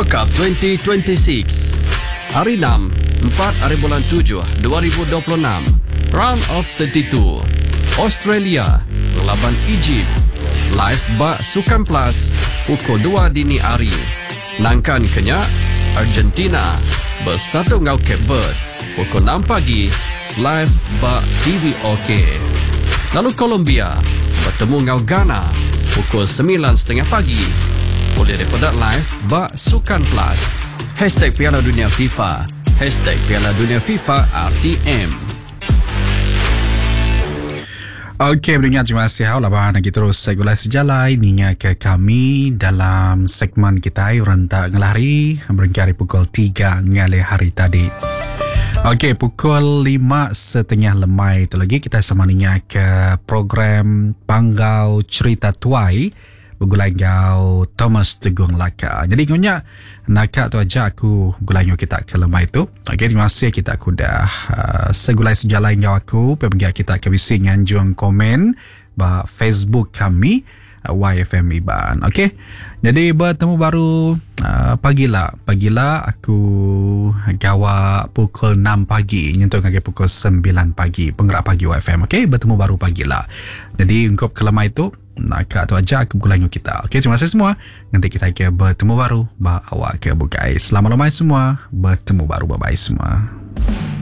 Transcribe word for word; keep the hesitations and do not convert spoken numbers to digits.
World Cup twenty twenty-enam. Hari enam, empat hari bulan tujuh, dua ribu dua puluh enam. Round of tiga puluh dua. Australia melawan Egypt. Live bak Sukan Plus pukul dua dini hari. Nangkan Kenya, Argentina bersatu ngau Cape Verde pukul enam pagi. Live bak T V OK. Lalu Colombia bertemu ngau Ghana pukul sembilan tiga puluh pagi. Boleh repodat live bak Sukan Plus. Hashtag Piala Dunia FIFA. Hashtag Piala Dunia FIFA R T M. Okey, mendengar terima kasih laban lagi terus segala sejalai ninga ke kami dalam segmen kita rentak ngelari berengkari pukul tiga ngale hari tadi. Okey, pukul lima setengah lemai itu lagi kita sama ninga ke program Panggau Cerita Tuai bergulai gau Thomas Tegung Laka. Jadi ngonya nak tu aja aku gulai kita ke lemah itu. Okey, terima kasih kita aku dah uh, segulai sejalan gau aku pergi kita ke bising anjuang komen ba Facebook kami uh, Y F M Iban. Okey. Jadi bertemu baru uh, pagilah. Pagilah aku gawa pukul enam pagi nyentuh ke pukul sembilan pagi penggerak pagi Y F M. Okey, bertemu baru pagilah. Jadi engkau ke lemah itu nak atau aja aku bulanyo kita. Okey, terima kasih semua. Nanti kita akan bertemu baru ba awak ke bukai. Selamat lemai semua. Bertemu baru, bye bye semua.